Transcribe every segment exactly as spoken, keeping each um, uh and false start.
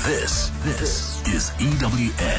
This, this is E W N.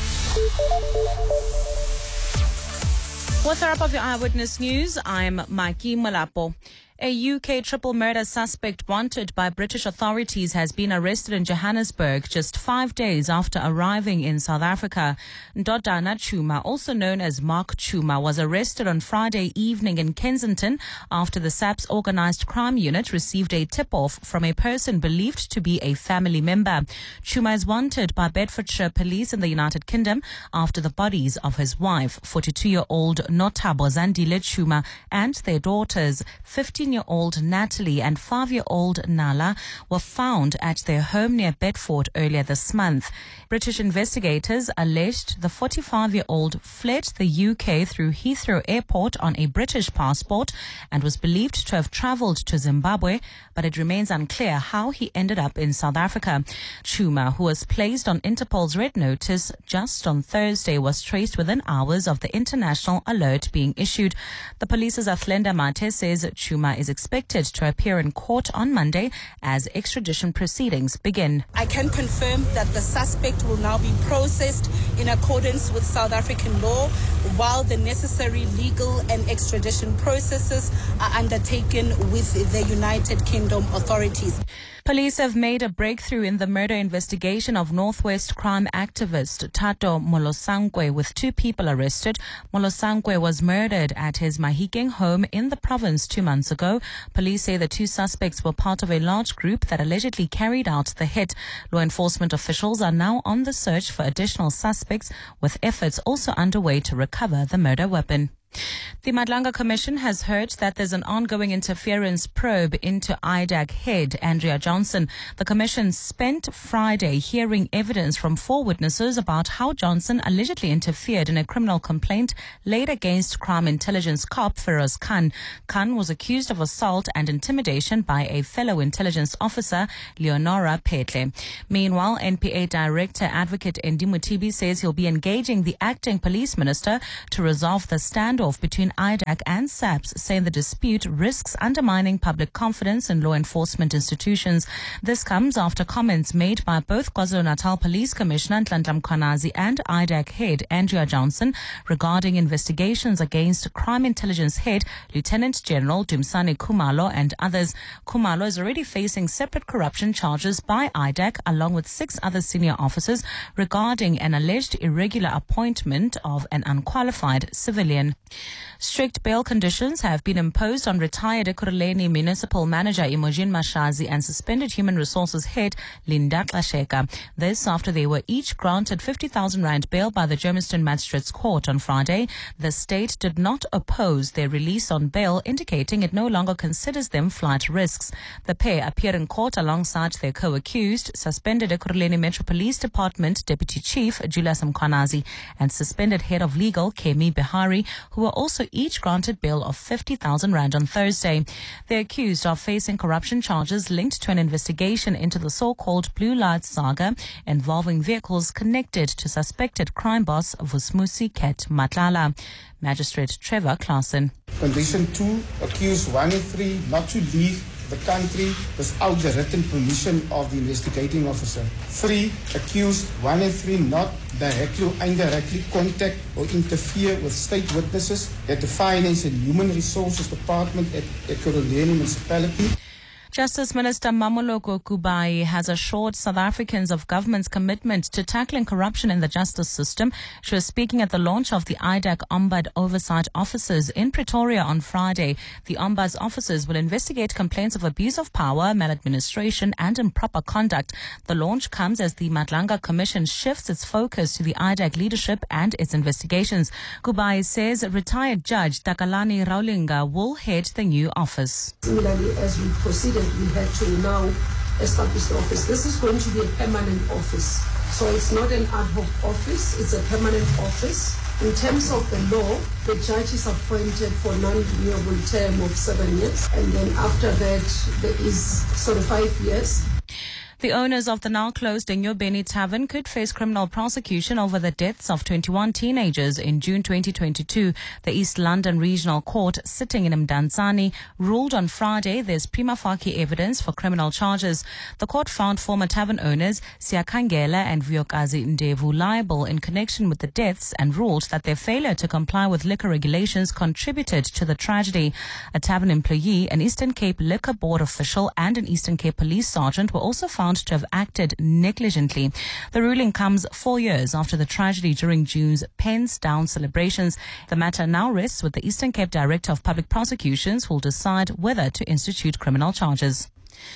What's the wrap of your Eyewitness News? I'm Mikey Malapo. A U K triple murder suspect wanted by British authorities has been arrested in Johannesburg just five days after arriving in South Africa. Ndodana Chuma, also known as Mark Chuma, was arrested on Friday evening in Kensington after the S A P's organised crime unit received a tip-off from a person believed to be a family member. Chuma is wanted by Bedfordshire Police in the United Kingdom after the bodies of his wife, forty-two-year-old Notabo Zandile Chuma, and their daughters, fifteen-year-old Natalie and five-year-old Nala, were found at their home near Bedford earlier this month. British investigators alleged the forty-five-year-old fled the U K through Heathrow Airport on a British passport and was believed to have travelled to Zimbabwe, but it remains unclear how he ended up in South Africa. Chuma, who was placed on Interpol's red notice just on Thursday, was traced within hours of the international alert being issued. The police's Athlenda Mate says Chuma is expected to appear in court on Monday as extradition proceedings begin. I can confirm that the suspect will now be processed in accordance with South African law while the necessary legal and extradition processes are undertaken with the United Kingdom authorities. Police have made a breakthrough in the murder investigation of Northwest crime activist Tato Molosangwe, with two people arrested. Molosangwe was murdered at his Mahikeng home in the province two months ago. Police say the two suspects were part of a large group that allegedly carried out the hit. Law enforcement officials are now on the search for additional suspects, with efforts also underway to recover the murder weapon. The Madlanga Commission has heard that there's an ongoing interference probe into I D A C head Andrea Johnson. The Commission spent Friday hearing evidence from four witnesses about how Johnson allegedly interfered in a criminal complaint laid against crime intelligence cop Feroz Khan. Khan was accused of assault and intimidation by a fellow intelligence officer, Leonora Petle. Meanwhile, N P A Director Advocate Endi Mutibi says he'll be engaging the acting police minister to resolve the standoff between I D A C and S A P S, saying the dispute risks undermining public confidence in law enforcement institutions. This comes after comments made by both KwaZulu-Natal Police Commissioner Nhlanhla Mkhwanazi and I D A C head Andrea Johnson regarding investigations against crime intelligence head Lieutenant General Dumsani Khumalo and others. Khumalo is already facing separate corruption charges by I D A C along with six other senior officers regarding an alleged irregular appointment of an unqualified civilian. Strict bail conditions have been imposed on retired Ekurhuleni Municipal Manager Imogen Mashazi and suspended Human Resources Head Linda Xasheka. This after they were each granted fifty thousand rand bail by the Germiston Magistrates Court on Friday. The state did not oppose their release on bail, indicating it no longer considers them flight risks. The pair appeared in court alongside their co-accused, suspended Ekurhuleni Metro Police Department Deputy Chief Julius Mkhwanazi and suspended Head of Legal Kemi Bihari, who were also each granted bail of fifty thousand rand on Thursday. The accused are facing corruption charges linked to an investigation into the so-called Blue Light saga involving vehicles connected to suspected crime boss Vusmusi Ket Matlala. Magistrate Trevor Claassen. Condition two, accused one and three not to leave the country without the written permission of the investigating officer. Three, accused one and three not directly or indirectly contact or interfere with state witnesses at the Finance and Human Resources Department at Ekurhuleni Municipality. Justice Minister Mamoloko Kubai has assured South Africans of government's commitment to tackling corruption in the justice system. She was speaking at the launch of the I D A C Ombud Oversight Offices in Pretoria on Friday. The Ombud's offices will investigate complaints of abuse of power, maladministration and improper conduct. The launch comes as the Madlanga Commission shifts its focus to the I D A C leadership and its investigations. Kubai says retired Judge Takalani Raulinga will head the new office. Similarly, as we proceeded, we had to now establish the office. This is going to be a permanent office. So it's not an ad hoc office, it's a permanent office. In terms of the law, the judge is appointed for non-renewable term of seven years. And then after that, there is sort of five years. The owners of the now-closed Nyobeni Tavern could face criminal prosecution over the deaths of twenty-one teenagers in June twenty twenty-two. The East London Regional Court, sitting in Mdantsane, ruled on Friday there's prima facie evidence for criminal charges. The court found former tavern owners Siakangela and Vuyokazi Ndevu liable in connection with the deaths and ruled that their failure to comply with liquor regulations contributed to the tragedy. A tavern employee, an Eastern Cape Liquor Board official and an Eastern Cape police sergeant were also found to have acted negligently. The ruling comes four years after the tragedy during June's Pens Down celebrations. The matter now rests with the Eastern Cape Director of Public Prosecutions, who will decide whether to institute criminal charges.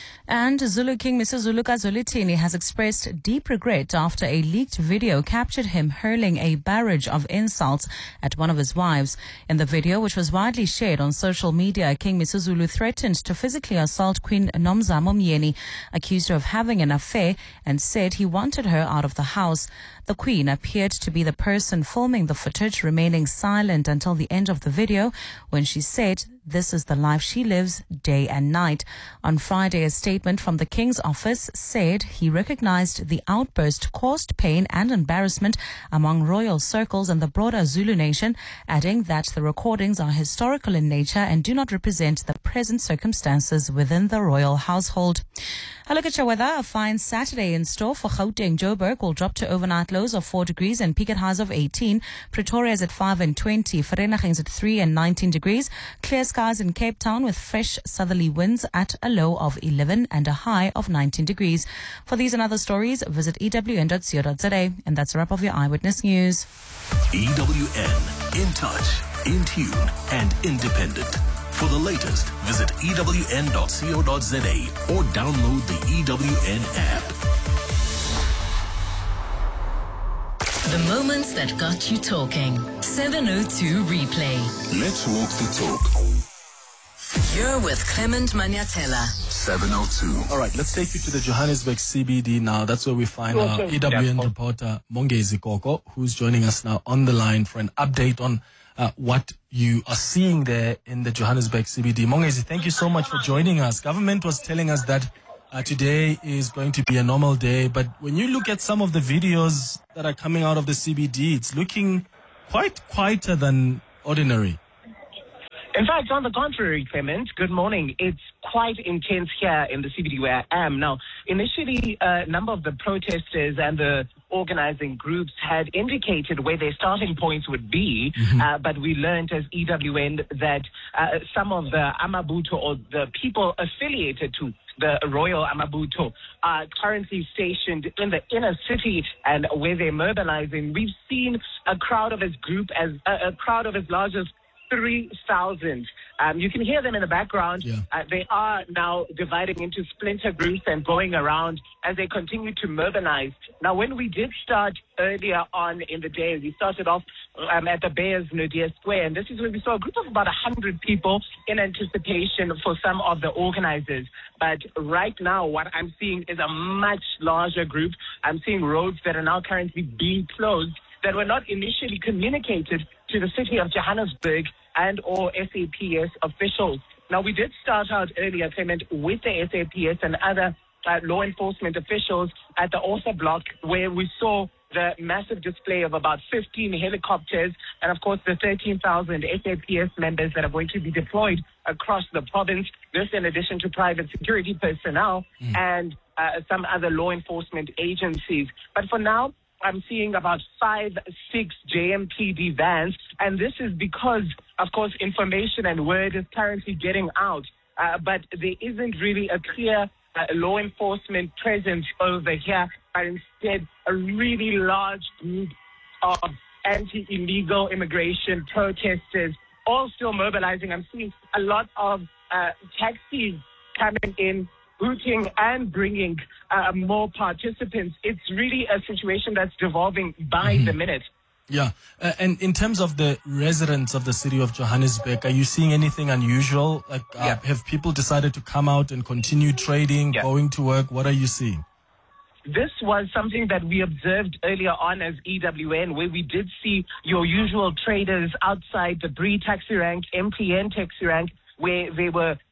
And Zulu King Mister Zuluka Zulitini has expressed deep regret after a leaked video captured him hurling a barrage of insults at one of his wives. In the video, which was widely shared on social media, King Mister Zulu threatened to physically assault Queen Nomzamo Myeni, accused her of having an affair, and said he wanted her out of the house. The Queen appeared to be the person filming the footage, remaining silent until the end of the video, when she said this is the life she lives day and night. On Friday, a statement from the King's office said he recognized the outburst caused pain and embarrassment among royal circles and the broader Zulu nation, adding that the recordings are historical in nature and do not represent the present circumstances within the royal household. A look at your weather. A fine Saturday in store for Gauteng. Joburg will drop to overnight lows of four degrees and peak at highs of eighteen. Pretoria is at five and twenty. Vereeniging is at three and nineteen degrees. Clear skies in Cape Town with fresh southerly winds at a low of eleven and a high of nineteen degrees. For these and other stories, visit E W N dot co dot za. And that's a wrap of your Eyewitness News. E W N, in touch, in tune, and independent. For the latest, visit E W N dot co dot za or download the E W N app. The moments that got you talking. seven oh two Replay. Let's walk the talk. You're with Clement Manyatela. seven oh two. All right, let's take you to the Johannesburg C B D now. That's where we find our E W N reporter, Mongezi Koko, who's joining us now on the line for an update on uh, what you are seeing there in the Johannesburg C B D. Mongezi, thank you so much for joining us. Government was telling us that uh, today is going to be a normal day, but when you look at some of the videos that are coming out of the C B D, it's looking quite quieter than ordinary. In fact, on the contrary, Clement, good morning. It's quite intense here in the C B D where I am. Now, initially, a number of the protesters and the organizing groups had indicated where their starting points would be, mm-hmm. uh, but we learned as E W N that uh, some of the Amabutho, or the people affiliated to the Royal Amabutho, are currently stationed in the inner city, and where they're mobilizing. We've seen a crowd of as group as uh, a crowd of as large as three thousand. Um, you can hear them in the background. Yeah. Uh, they are now dividing into splinter groups and going around as they continue to mobilize. Now, when we did start earlier on in the day, we started off um, at the Bears Nadir Square, and this is where we saw a group of about one hundred people in anticipation for some of the organizers. But right now, what I'm seeing is a much larger group. I'm seeing roads that are now currently being closed that were not initially communicated to the city of Johannesburg and or S A P S officials. Now, we did start out earlier, Clement, with the S A P S and other uh, law enforcement officials at the Orsa block, where we saw the massive display of about fifteen helicopters and, of course, the thirteen thousand S A P S members that are going to be deployed across the province. This in addition to private security personnel mm. and uh, some other law enforcement agencies. But for now, I'm seeing about five, six J M P D vans, and this is because, of course, information and word is currently getting out, uh, but there isn't really a clear uh, law enforcement presence over here, but instead a really large group of anti-illegal immigration protesters, all still mobilizing. I'm seeing a lot of uh, taxis coming in, hooting and bringing uh, more participants. It's really a situation that's devolving by mm-hmm. the minute. Yeah. Uh, and in terms of the residents of the city of Johannesburg, are you seeing anything unusual? Like, uh, yeah. have people decided to come out and continue trading, yeah. going to work? What are you seeing? This was something that we observed earlier on as E W N, where we did see your usual traders outside the Bree taxi rank, M T N taxi rank, where they were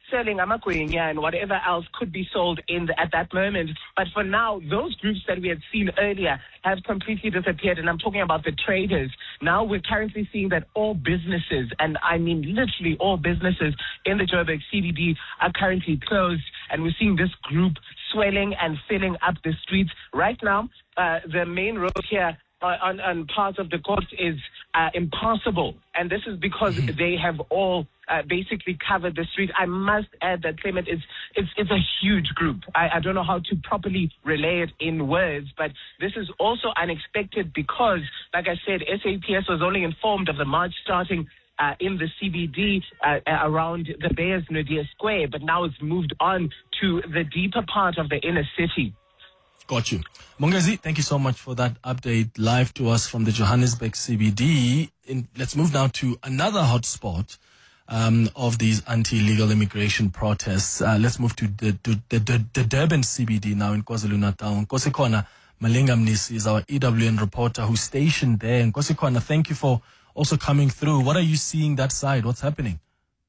selling amagwenya and whatever else could be sold in the, at that moment. But for now, those groups that we had seen earlier have completely disappeared, and I'm talking about the traders. Now we're currently seeing that all businesses, and I mean literally all businesses in the Joburg C B D are currently closed, and we're seeing this group swelling and filling up the streets. Right now, uh, the main road here on, on parts of the coast is uh, impassable, and this is because mm-hmm. they have all uh, basically covered the street. I must add that, Clement, it's, it's, it's a huge group. I, I don't know how to properly relay it in words, but this is also unexpected because, like I said, S A P S was only informed of the march starting Uh, in the C B D uh, around the Beyers Naudé Square, but now it's moved on to the deeper part of the inner city. Got you. Mongezi, thank you so much for that update live to us from the Johannesburg C B D. In, let's move now to another hotspot um, of these anti-illegal immigration protests. Uh, let's move to the, to the, the, the Durban C B D now in KwaZulu-Natal. Nkosikona Malinga Mnisi is our E W N reporter who's stationed there. Nkosikona, thank you for also coming through. What are you seeing that side? What's happening?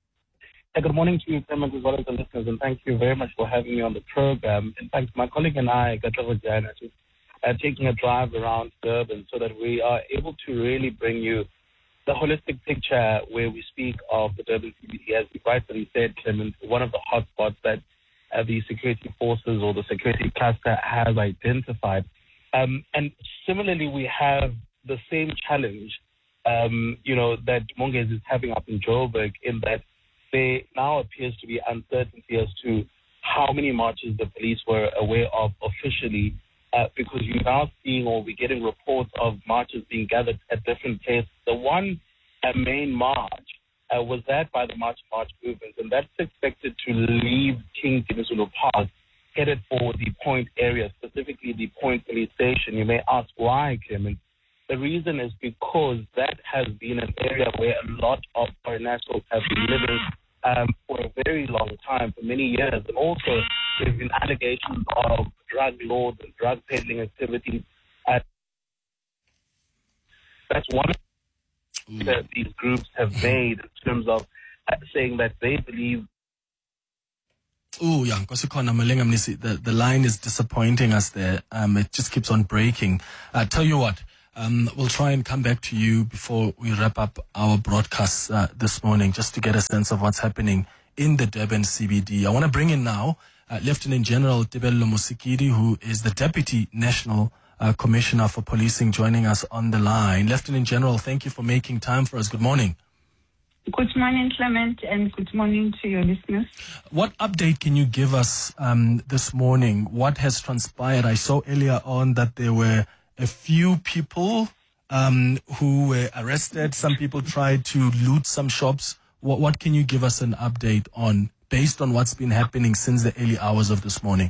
Hey, good morning to you, Clement, as well as the listeners, and thank you very much for having me on the program. In fact, my colleague and I, Gatlago Jana, are taking a drive around Durban so that we are able to really bring you the holistic picture where we speak of the Durban C B D, as you rightfully said, Clement, one of the hotspots that uh, the security forces or the security cluster has identified. Um, and similarly, we have the same challenge Um, you know, that Mongezi is having up in Joburg, in that there now appears to be uncertainty as to how many marches the police were aware of officially, uh, because you're now seeing or we're getting reports of marches being gathered at different places. The one uh, main march uh, was that by the March March movement, and that's expected to leave King Dinizulu Park, headed for the Point area, specifically the Point police station. You may ask why, Clement. The reason is because that has been an area where a lot of foreign nationals have been living um, for a very long time, for many years. And also there's been allegations of drug lords and drug peddling activities. Uh, that's one mm. that these groups have made in terms of uh, saying that they believe. Oh, yeah, the, the line is disappointing us there. Um, it just keeps on breaking. Uh, tell you what. Um, we'll try and come back to you before we wrap up our broadcast uh, this morning, just to get a sense of what's happening in the Durban C B D. I want to bring in now uh, Lieutenant General Tebello Musikiri, who is the Deputy National uh, Commissioner for Policing, joining us on the line. Lieutenant General, thank you for making time for us. Good morning. Good morning, Clement, and good morning to your listeners. What update can you give us um, this morning? What has transpired? I saw earlier on that there were a few people um, who were arrested. Some people tried to loot some shops. What, what can you give us an update on based on what's been happening since the early hours of this morning?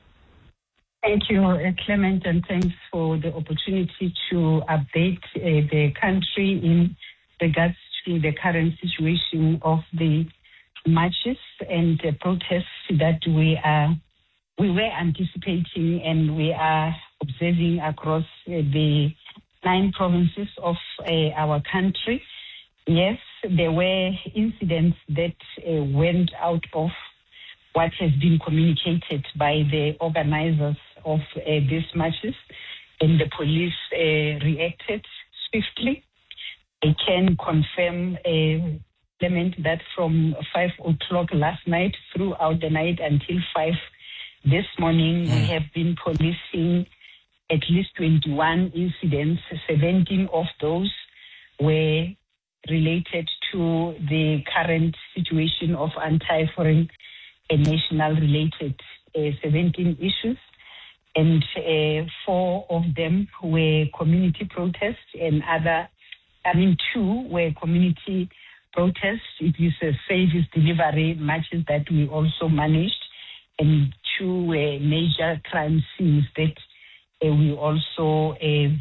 Thank you, uh, Clement, and thanks for the opportunity to update uh, the country in regards to the current situation of the marches and the protests that we are we were anticipating and we are observing across uh, the nine provinces of uh, our country. Yes, there were incidents that uh, went out of what has been communicated by the organizers of uh, these marches, and the police uh, reacted swiftly. I can confirm uh, Clement, that from five o'clock last night throughout the night until five this morning, mm. we have been policing at least twenty-one incidents. seventeen of those were related to the current situation of anti-foreign and national-related uh, seventeen issues. And uh, four of them were community protests, and other, I mean, two were community protests. It is a service delivery marches that we also managed, and two uh, major crime scenes that uh, we also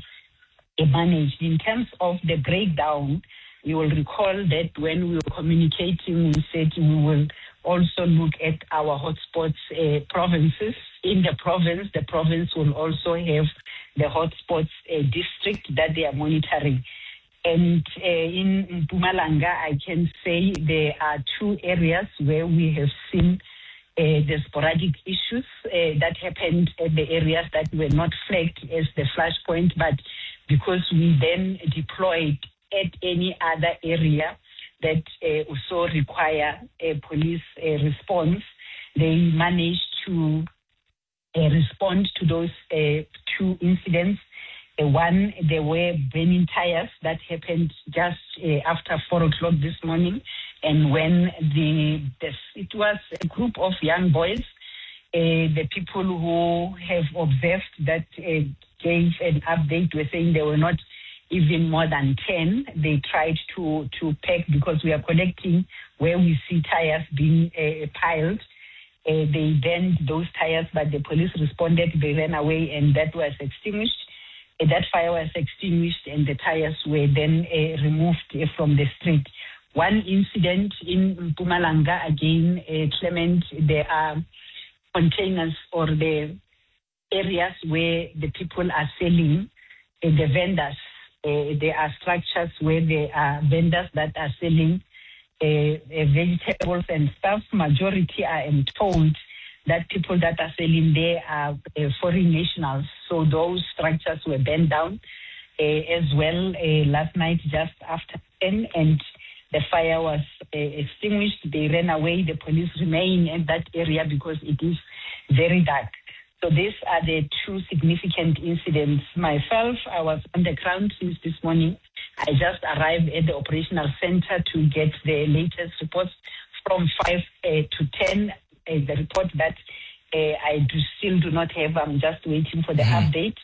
uh, managed. In terms of the breakdown, you will recall that when we were communicating, we said we will also look at our hotspots uh, provinces. In the province, the province will also have the hotspots uh, district that they are monitoring. And uh, in Mpumalanga, I can say there are two areas where we have seen uh, the sporadic issues uh, that happened at the areas that were not flagged as the flashpoint, but because we then deployed at any other area that uh, also require a police uh, response, they managed to uh, respond to those uh, two incidents. Uh, one, there were burning tires that happened just uh, after four o'clock this morning, and when the, the it was a group of young boys, uh, the people who have observed that uh, gave an update were saying they were not even more than ten. They tried to to pack, because we are collecting where we see tires being uh, piled. Uh, they burned those tires, but the police responded. They ran away, and that was extinguished. Uh, that fire was extinguished, and the tires were then uh, removed uh, from the street. One incident in Mpumalanga, again, uh, Clement, there are containers or the areas where the people are selling, uh, the vendors. Uh, there are structures where there are vendors that are selling uh, uh, vegetables and stuff. Majority are am told that people that are selling there are uh, foreign nationals. So those structures were burned down uh, as well uh, last night just after ten, and the fire was uh, extinguished. They ran away. The police remain in that area because it is very dark. So these are the two significant incidents. Myself, I was on the ground since this morning. I just arrived at the operational center to get the latest reports from five uh, to ten. Uh, the report that uh, I do still do not have. I'm just waiting for the mm-hmm. update.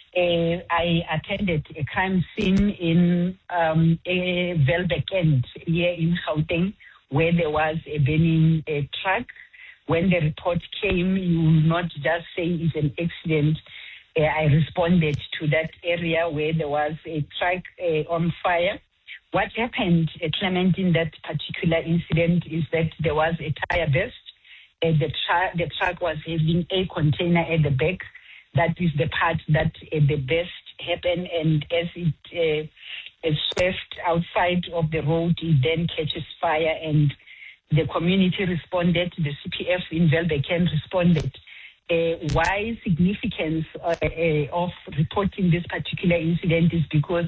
Uh, I attended a crime scene in um, a Velbeck End here in Gauteng, where there was a burning uh, truck. When the report came, you will not just say it's an accident. Uh, I responded to that area where there was a truck uh, on fire. What happened, uh, Clement, in that particular incident is that there was a tire burst. Uh, the, tra- the truck was having a container at the back. That is the part that uh, the burst happened, and as it uh, swerved outside of the road, it then catches fire, and the community responded. The C P F in Velbecken responded. Uh, why significance uh, uh, of reporting this particular incident is because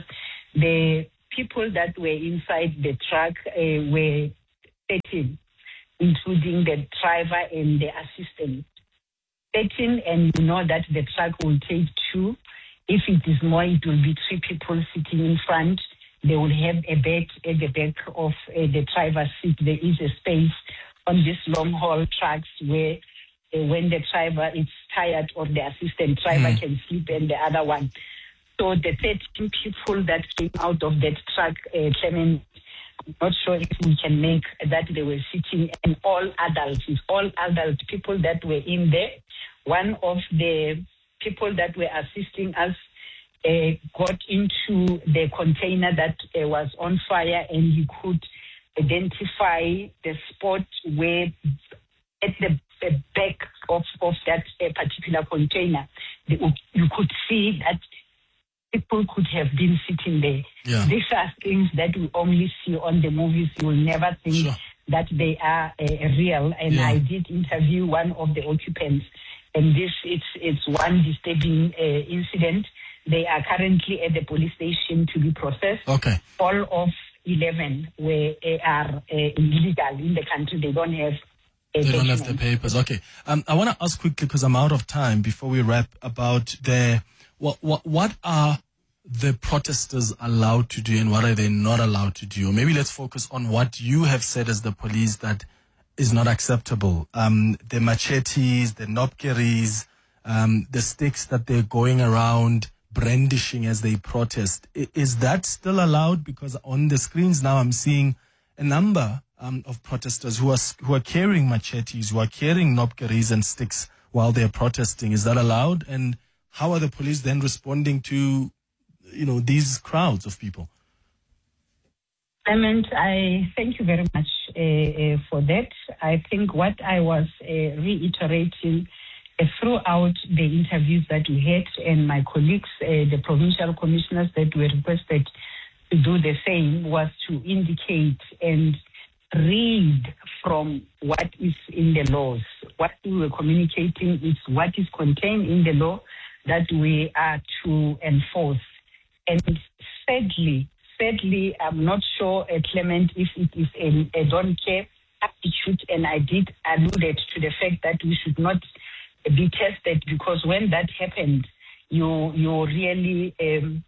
the people that were inside the truck uh, were thirteen, including the driver and the assistant. thirteen, and you know that the truck will take two. If it is more, it will be three people sitting in front. They will have a bed at the back of uh, the driver's seat. There is a space on these long-haul trucks where uh, when the driver is tired or the assistant driver mm. can sleep and the other one. So the thirteen people that came out of that truck, uh, Clement, I'm not sure if we can make that they were sitting, and all adults, all adult people that were in there. One of the people that were assisting us uh, got into the container that uh, was on fire, and he could identify the spot where at the, the back of, of that uh, particular container, the, you could see that people could have been sitting there. Yeah. These are things that we only see on the movies. You will never think sure. that they are uh, real. And yeah. I did interview one of the occupants, and this it's it's one disturbing uh, incident. They are currently at the police station to be processed. Okay. All of eleven were uh, are uh, illegal in the country. They don't have. They don't have the papers. Okay. Um, I want to ask quickly, because I'm out of time, before we wrap, about the what what what are the protesters allowed to do and what are they not allowed to do? Or maybe let's focus on what you have said as the police that is not acceptable. Um, the machetes, the knobkeries, um, the sticks that they're going around brandishing as they protest. I, is that still allowed? Because on the screens now I'm seeing a number um, of protesters who are who are carrying machetes, who are carrying knobkeries and sticks while they're protesting. Is that allowed? And how are the police then responding to, you know, these crowds of people? Clement, I thank you very much uh, uh, for that. I think what I was uh, reiterating uh, throughout the interviews that we had, and my colleagues, uh, the provincial commissioners that were requested to do the same was to indicate and read from what is in the laws. What we were communicating is what is contained in the law that we are to enforce. And sadly, sadly, I'm not sure, uh, Clement, if it is a, a don't care attitude, and I did allude to the fact that we should not be tested, because when that happened, you you really um,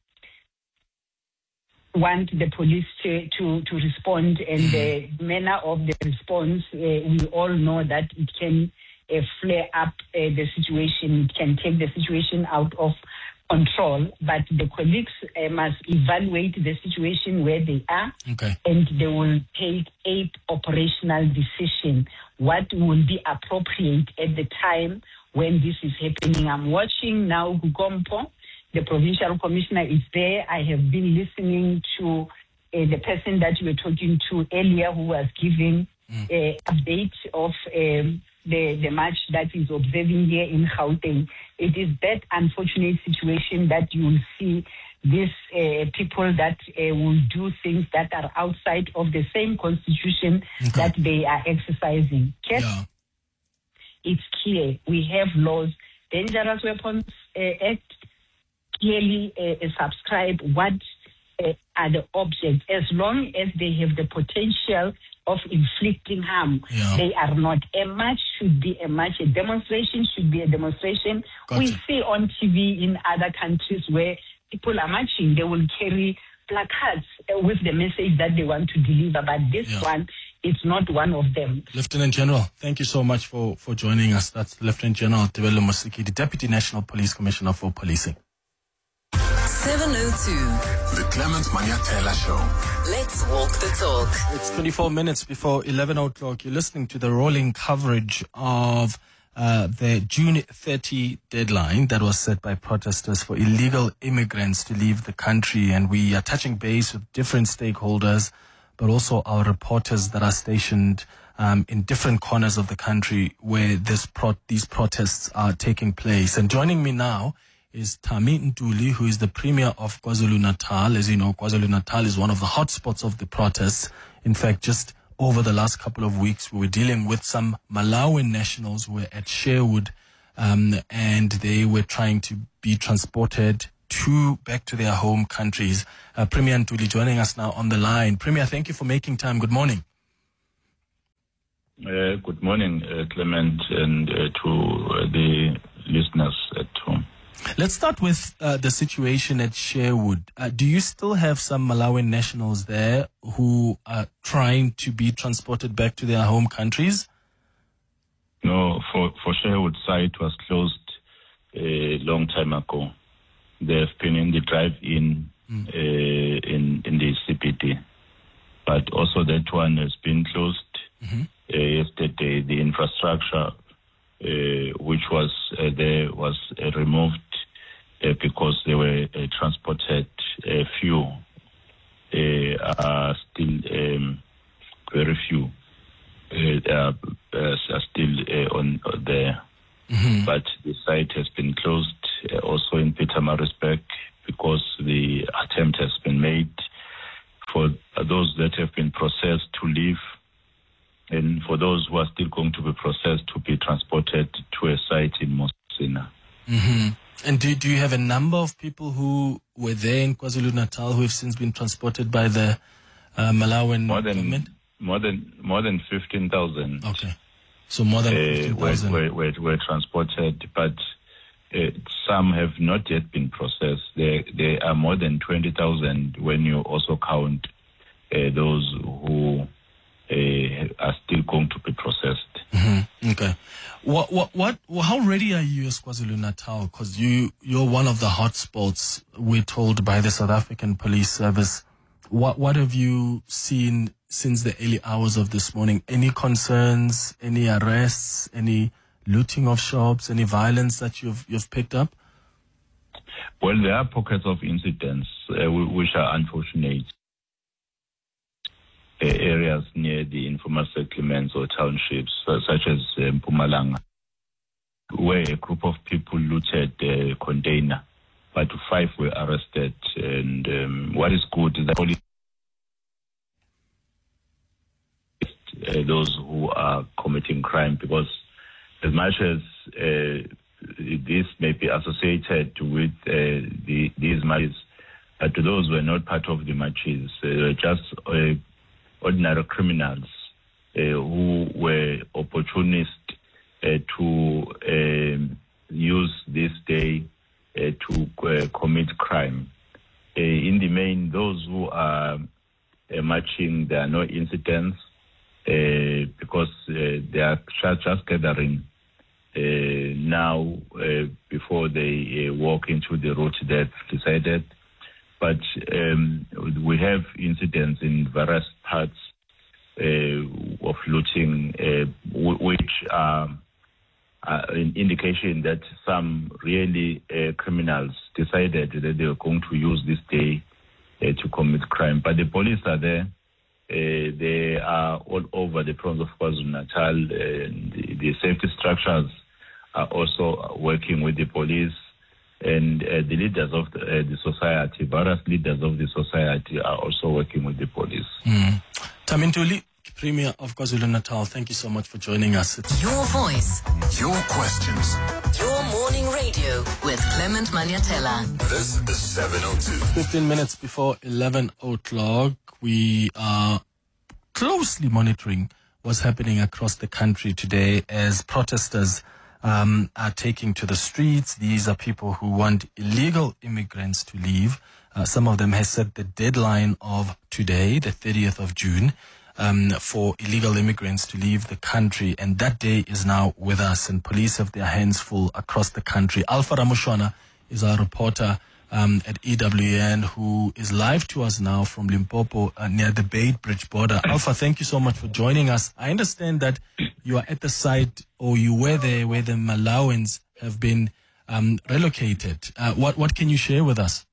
want the police to, to, to respond, and the manner of the response, uh, we all know that it can uh, flare up uh, the situation, it can take the situation out of control, but the colleagues uh, must evaluate the situation where they are, okay. and they will take a operational decision, what will be appropriate at the time when this is happening. I'm watching now Gugompo, the provincial commissioner is there. I have been listening to uh, the person that you were talking to earlier, who was giving an mm. uh, update of um, the, the match that is observing here in Gauteng. It is that unfortunate situation that you will see these uh, people that uh, will do things that are outside of the same constitution okay. that they are exercising. Yeah. It's clear. We have laws. Dangerous Weapons uh, Act clearly uh, subscribe what uh, are the objects. As long as they have the potential of inflicting harm, yeah. they are not. A march should be a march. A demonstration should be a demonstration. Gotcha. We see on T V in other countries where people are marching, they will carry placards uh, with the message that they want to deliver. But this yeah. one, it's not one of them. Lieutenant General, thank you so much for, for joining us. That's Lieutenant General Tebelo Mosiki, the Deputy National Police Commissioner for Policing. seven oh two. The Clement Manyathela Show. Let's walk the talk. It's twenty-four minutes before eleven o'clock. You're listening to the rolling coverage of uh, the June thirtieth deadline that was set by protesters for illegal immigrants to leave the country. And we are touching base with different stakeholders, but also our reporters that are stationed um, in different corners of the country where this pro- these protests are taking place. And joining me now is Tami Ntuli, who is the Premier of KwaZulu-Natal. As you know, KwaZulu-Natal is one of the hotspots of the protests. In fact, just over the last couple of weeks, we were dealing with some Malawian nationals who were at Sherwood, um, and they were trying to be transported to back to their home countries. Uh, Premier Ntuli joining us now on the line. Premier, thank you for making time. Good morning. Uh, good morning, uh, Clement, and uh, to uh, the listeners at home. Let's start with uh, the situation at Sherwood. Uh, do you still have some Malawian nationals there who are trying to be transported back to their home countries? No, for, for Sherwood site was closed a long time ago. They have been in the drive-in mm. uh, in, in the C P D. But also that one has been closed mm-hmm. uh, yesterday. The infrastructure Uh, which was uh, there was uh, removed uh, because they were uh, transported. Uh, few uh, are still um, very few uh, are, uh, are still uh, on uh, there, mm-hmm. but the site has been closed. Uh, also in Pietermaritzburg, because the attempt has been made for those that have been processed to leave. And for those who are still going to be processed to be transported to a site in Mosina. Mm-hmm. And do, do you have a number of people who were there in KwaZulu-Natal who have since been transported by the uh, Malawian more than, government? More than more than fifteen thousand. Okay. So more than fifteen thousand. Uh, were, were, were transported, but uh, some have not yet been processed. There, there are more than twenty thousand when you also count uh, those who Uh, are still going to be processed. Mm-hmm. Okay. What, what, what, how ready are you as KwaZulu-Natal? Because you, you're one of the hotspots, we're told by the South African Police Service. What, what have you seen since the early hours of this morning? Any concerns, any arrests, any looting of shops, any violence that you've, you've picked up? Well, there are pockets of incidents uh, which are unfortunate. Areas near the informal settlements or townships, uh, such as um, Mpumalanga, where a group of people looted a container but five were arrested. And um, what is good is that police, uh, those who are committing crime, because as much as uh, this may be associated with uh, the, these marches, but to those who were not part of the marches, uh, just uh, ordinary criminals uh, who were opportunists uh, to uh, use this day uh, to uh, commit crime. Uh, in the main, those who are uh, marching, there are no incidents uh, because uh, they are just gathering uh, now uh, before they uh, walk into the route they've decided. But um, we have incidents in various parts uh, of looting, uh, w- which are uh, an indication that some really uh, criminals decided that they were going to use this day uh, to commit crime. But the police are there. Uh, they are all over the province of KwaZulu-Natal. And the, the safety structures are also working with the police. And uh, the leaders of the, uh, the society, various leaders of the society are also working with the police. Mm. Tamintuli, Premier of KwaZulu-Natal, thank you so much for joining us. It's your voice, your questions, your morning radio with Clement Maniatela. This is seven oh two. fifteen minutes before eleven o'clock, we are closely monitoring what's happening across the country today as protesters Um, are taking to the streets. These are people who want illegal immigrants to leave. Uh, some of them have set the deadline of today, the thirtieth of June, um, for illegal immigrants to leave the country. And that day is now with us, and police have their hands full across the country. Alpha Ramushwana is our reporter um, at E W N, who is live to us now from Limpopo uh, near the Beitbridge border. Alpha, thank you so much for joining us. I understand that you are at the site, or you were there, where the Malawans have been um, relocated. Uh, what what can you share with us?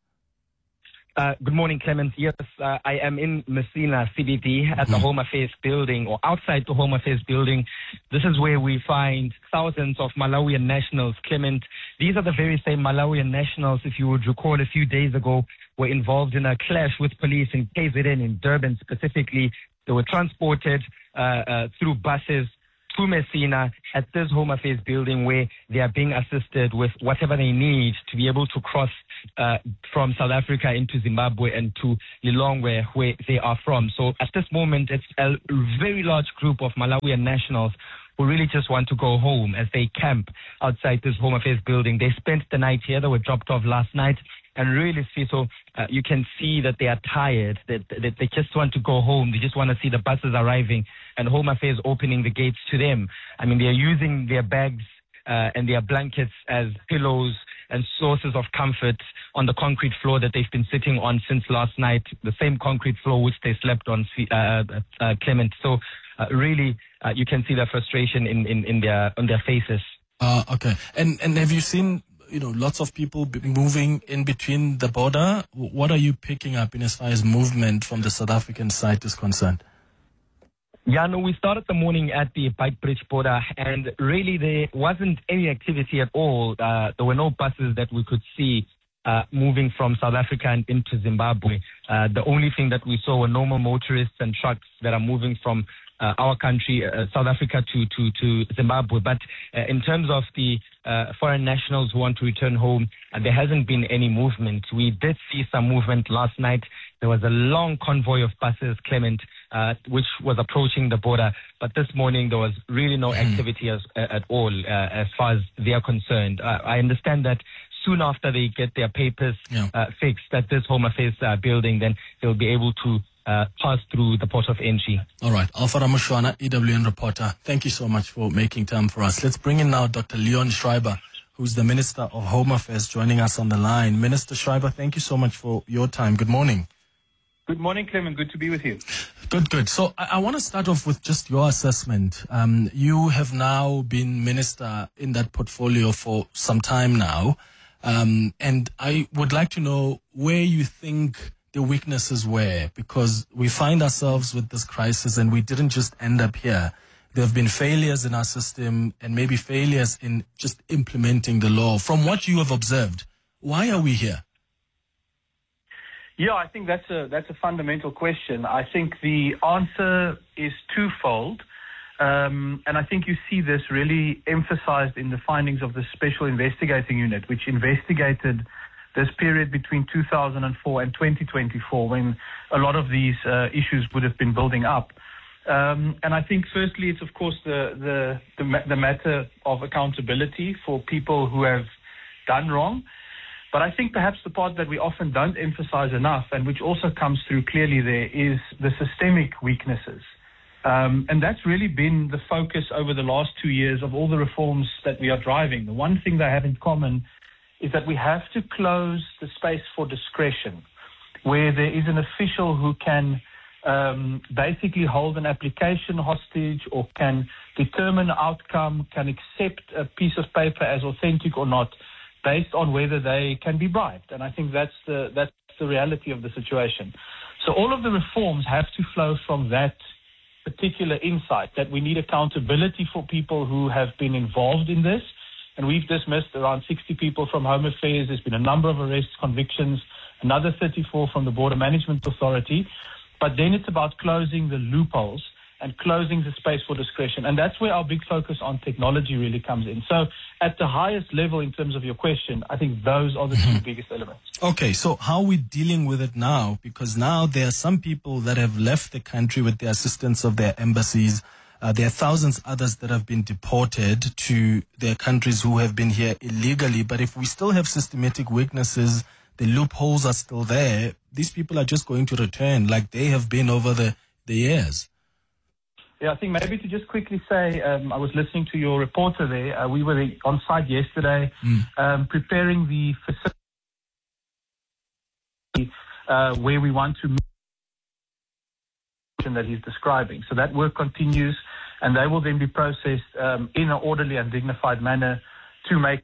Uh, good morning, Clement. Yes, uh, I am in Messina C B D at the mm. Home Affairs building, or outside the Home Affairs building. This is where we find thousands of Malawian nationals. Clement, these are the very same Malawian nationals, if you would recall, a few days ago, were involved in a clash with police in K Z N, in Durban specifically. They were transported uh, uh, through buses to Messina at this Home Affairs building, where they are being assisted with whatever they need to be able to cross uh, from South Africa into Zimbabwe and to Lilongwe, where they are from. So at this moment, it's a very large group of Malawian nationals who really just want to go home as they camp outside this Home Affairs building. They spent the night here. They were dropped off last night. And really, so uh, you can see that they are tired, that, that they just want to go home. They just want to see the buses arriving and Home Affairs opening the gates to them. I mean, they are using their bags uh, and their blankets as pillows and sources of comfort on the concrete floor that they've been sitting on since last night, the same concrete floor which they slept on, uh, uh, Clement. So uh, really, uh, you can see their frustration in, in, in their on their faces. Uh, okay. And, and have you seen, you know, lots of people moving in between the border? What are you picking up in as far as movement from the South African side is concerned? Yeah, no, we started the morning at the Beitbridge border, and really there wasn't any activity at all. Uh, there were no buses that we could see uh, moving from South Africa and into Zimbabwe. Uh, the only thing that we saw were normal motorists and trucks that are moving from Uh, our country, uh, South Africa, to, to, to Zimbabwe. But uh, in terms of the uh, foreign nationals who want to return home, uh, there hasn't been any movement. We did see some movement last night. There was a long convoy of buses, Clement, uh, which was approaching the border. But this morning, there was really no activity as, uh, at all uh, as far as they are concerned. Uh, I understand that soon after they get their papers yeah. uh, fixed at this Home Affairs uh, building, then they'll be able to Uh, pass through the port of Entry. All right. Alpha Ramushwana, E W N reporter, thank you so much for making time for us. Let's bring in now Doctor Leon Schreiber, who's the Minister of Home Affairs, joining us on the line. Minister Schreiber, thank you so much for your time. Good morning. Good morning, Clement. Good to be with you. Good, good. So I, I want to start off with just your assessment. Um, you have now been Minister in that portfolio for some time now. Um, and I would like to know where you think the weaknesses were, because we find ourselves with this crisis and we didn't just end up here. There have been failures in our system and maybe failures in just implementing the law. From what you have observed, Why are we here? Yeah, I think that's a that's a fundamental question. I think the answer is twofold. Um, and I think you see this really emphasized in the findings of the Special Investigating Unit, which investigated this period between two thousand four and twenty twenty-four, when a lot of these uh, issues would have been building up. Um, and I think, firstly, it's, of course, the, the, the, the matter of accountability for people who have done wrong. But I think perhaps the part that we often don't emphasize enough, and which also comes through clearly there, is the systemic weaknesses. Um, and that's really been the focus over the last two years of all the reforms that we are driving. The one thing they have in common is that we have to close the space for discretion, where there is an official who can um, basically hold an application hostage or can determine outcome, can accept a piece of paper as authentic or not, based on whether they can be bribed. And I think that's the, that's the reality of the situation. So all of the reforms have to flow from that particular insight, that we need accountability for people who have been involved in this. And we've dismissed around sixty people from Home Affairs. There's been a number of arrests, convictions, another thirty-four from the Border Management Authority. But then it's about closing the loopholes and closing the space for discretion. And that's where our big focus on technology really comes in. So at the highest level, in terms of your question, I think those are the two biggest elements. Okay, so how are we dealing with it now? Because now there are some people that have left the country with the assistance of their embassies. Uh, there are thousands others that have been deported to their countries who have been here illegally. But if we still have systematic weaknesses, the loopholes are still there, these people are just going to return like they have been over the, the years. Yeah, I think maybe to just quickly say, um, I was listening to your reporter there. Uh, we were on site yesterday mm. um, preparing the facility uh, where we want to move that he's describing. So that work continues, and they will then be processed um, in an orderly and dignified manner to make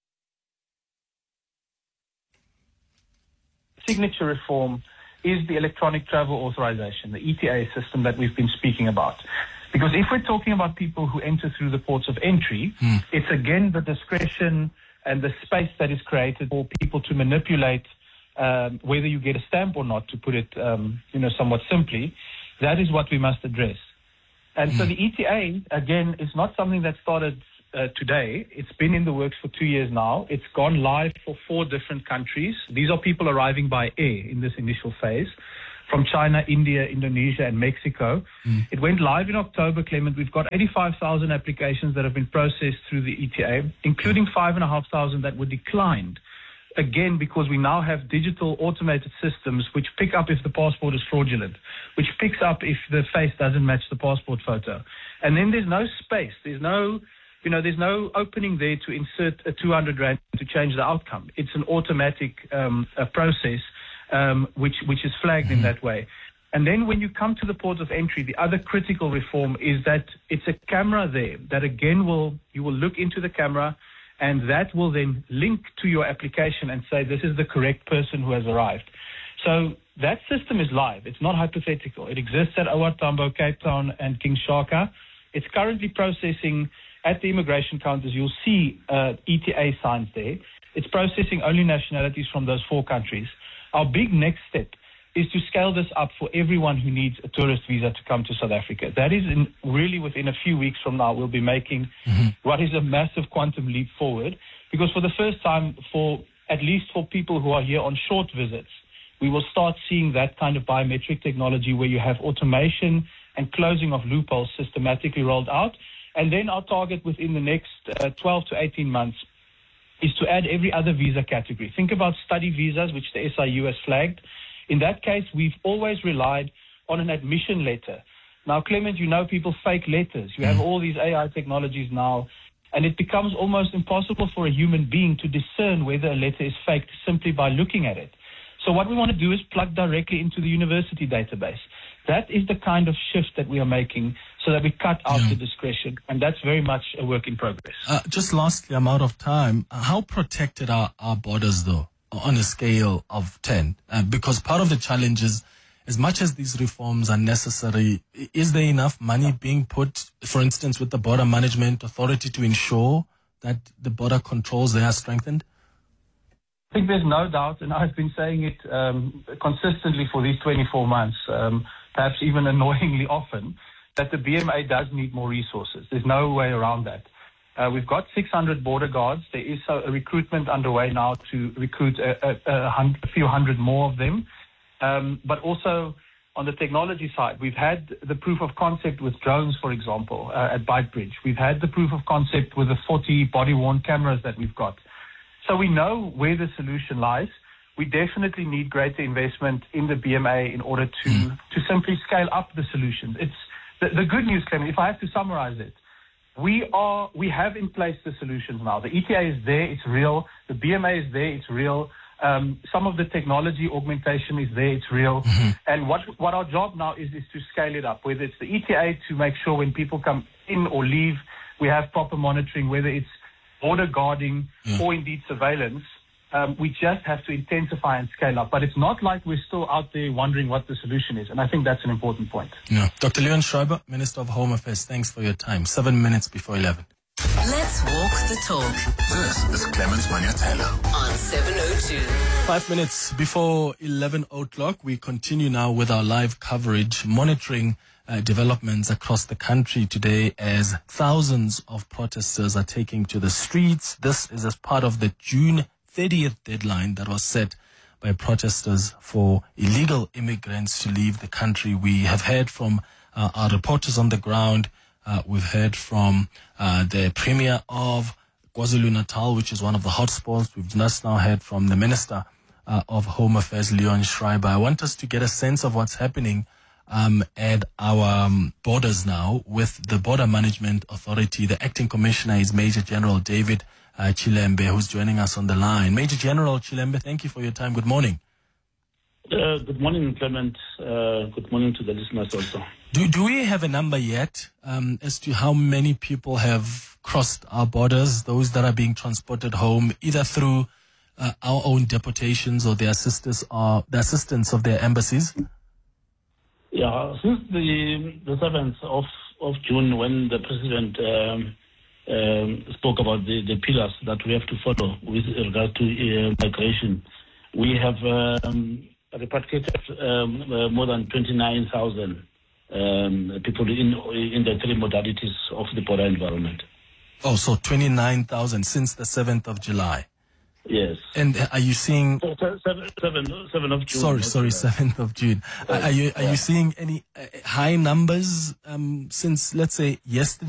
signature reform is the electronic travel authorization, the E T A system that we've been speaking about. Because if we're talking about people who enter through the ports of entry, mm. it's again the discretion and the space that is created for people to manipulate um, whether you get a stamp or not, to put it um, you know, somewhat simply. That is what we must address. And mm. so the E T A, again, is not something that started uh, today. It's been in the works for two years now. It's gone live for four different countries. These are people arriving by air in this initial phase, from China, India, Indonesia, and Mexico. Mm. It went live in October, Clement. We've got eighty-five thousand applications that have been processed through the E T A, including five thousand five hundred that were declined. Again, because we now have digital automated systems which pick up if the passport is fraudulent, which picks up if the face doesn't match the passport photo. And then there's no space. There's no, you know, there's no opening there to insert a two hundred rand to change the outcome. It's an automatic um, a process um, which, which is flagged in that way. And then when you come to the port of entry, the other critical reform is that it's a camera there that again will, you will look into the camera, and that will then link to your application and say, this is the correct person who has arrived. So that system is live. It's not hypothetical. It exists at O R Tambo, Cape Town, and King Shaka. It's currently processing at the immigration counters. You'll see uh, E T A signs there. It's processing only nationalities from those four countries. Our big next step is to scale this up for everyone who needs a tourist visa to come to South Africa. That is in, really within a few weeks from now, we'll be making mm-hmm. what is a massive quantum leap forward. Because for the first time, for at least for people who are here on short visits, we will start seeing that kind of biometric technology where you have automation and closing of loopholes systematically rolled out. And then our target within the next uh, twelve to eighteen months is to add every other visa category. Think about study visas, which the S I U has flagged. In that case, we've always relied on an admission letter. Now, Clement, you know people fake letters. You have all these A I technologies now, and it becomes almost impossible for a human being to discern whether a letter is faked simply by looking at it. So what we want to do is plug directly into the university database. That is the kind of shift that we are making so that we cut out yeah. the discretion, and that's very much a work in progress. Uh, just lastly, I'm out of time. How protected are our borders, though, on a scale of ten? Uh, because part of the challenge is, as much as these reforms are necessary, is there enough money being put, for instance, with the Border Management Authority to ensure that the border controls there are strengthened? I think there's no doubt, and I've been saying it um, consistently for these twenty-four months, um, perhaps even annoyingly often, that the B M A does need more resources. There's no way around that. Uh, we've got six hundred border guards. There is a, a recruitment underway now to recruit a, a, a, hundred, a few hundred more of them. Um, but also on the technology side, we've had the proof of concept with drones, for example, uh, at Beitbridge. We've had the proof of concept with the forty body-worn cameras that we've got. So we know where the solution lies. We definitely need greater investment in the B M A in order to, to simply scale up the solutions. It's the, the good news, Clement, if I have to summarize it, we are we have in place the solutions now. The E T A is there, it's real. The B M A is there, it's real. Um, some of the technology augmentation is there, it's real. Mm-hmm. And what what our job now is is to scale it up, whether it's the E T A to make sure when people come in or leave, we have proper monitoring, whether it's border guarding yeah. or indeed surveillance. Um, we just have to intensify and scale up. But it's not like we're still out there wondering what the solution is. And I think that's an important point. Yeah. Doctor Leon Schreiber, Minister of Home Affairs, thanks for your time. Seven minutes before eleven. Let's walk the talk. This is Clemens Manyatela on seven oh two. Five minutes before eleven o'clock, we continue now with our live coverage, monitoring uh, developments across the country today as thousands of protesters are taking to the streets. This is as part of the June thirtieth deadline that was set by protesters for illegal immigrants to leave the country. We have heard from uh, our reporters on the ground. Uh, we've heard from uh, the Premier of KwaZulu-Natal, which is one of the hotspots. We've just now heard from the Minister uh, of Home Affairs, Leon Schreiber. I want us to get a sense of what's happening um, at our um, borders now with the Border Management Authority. The Acting Commissioner is Major General David uh, Chilembe, who's joining us on the line. Major General Chilembe, thank you for your time. Good morning. Uh, good morning, Clement. Uh, good morning to the listeners also. Do do we have a number yet um, as to how many people have crossed our borders, those that are being transported home, either through uh, our own deportations or the assistance, or the assistance of their embassies? Yeah, since the the seventh of, of June, when the President um, um, spoke about the, the pillars that we have to follow with regard to uh, migration, we have um, repatriated um, uh, more than twenty-nine thousand um, people in in the three modalities of the border environment. Oh, so twenty-nine thousand since the seventh of July. Yes. And are you seeing... So, seven, seven, seven of June. Sorry, sorry, seventh of June. Are you, are you seeing any uh, high numbers um, since, let's say, yesterday?